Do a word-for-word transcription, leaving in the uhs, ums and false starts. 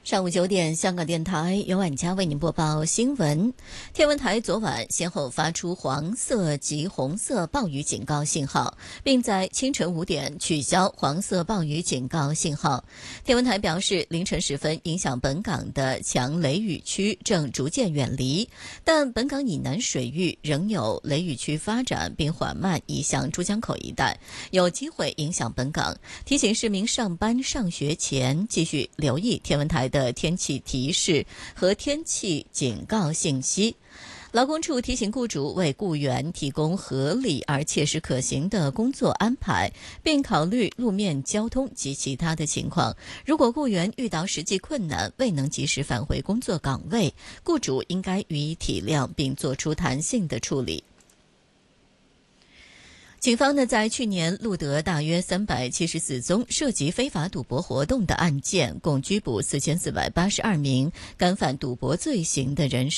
上午九点，香港电台由晚佳为您播报新闻。天文台昨晚先后发出黄色及红色暴雨警告信号，并在清晨五点取消黄色暴雨警告信号。天文台表示，凌晨时分影响本港的强雷雨区正逐渐远离，但本港以南水域仍有雷雨区发展，并缓慢移向珠江口一带，有机会影响本港。提醒市民上班上学前继续留意天文台的天气提示和天气警告信息。劳工处提醒雇主为雇员提供合理而切实可行的工作安排，并考虑路面交通及其他的情况。如果雇员遇到实际困难，未能及时返回工作岗位，雇主应该予以体谅并做出弹性的处理。警方呢，在去年录得大约三百七十四宗涉及非法赌博活动的案件，共拘捕四千四百八十二名干犯赌博罪行的人士。